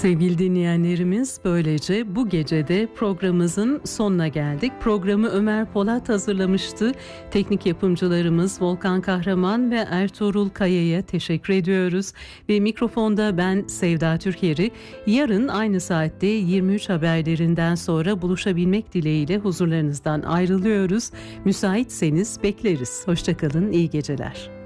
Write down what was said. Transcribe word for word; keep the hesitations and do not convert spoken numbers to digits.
Sevgili dinleyenlerimiz, böylece bu gecede programımızın sonuna geldik. Programı Ömer Polat hazırlamıştı. Teknik yapımcılarımız Volkan Kahraman ve Ertuğrul Kaya'ya teşekkür ediyoruz. Ve mikrofonda ben Sevda Türkeri. Yarın aynı saatte yirmi üç haberlerinden sonra buluşabilmek dileğiyle huzurlarınızdan ayrılıyoruz. Müsaitseniz bekleriz. Hoşça kalın, iyi geceler.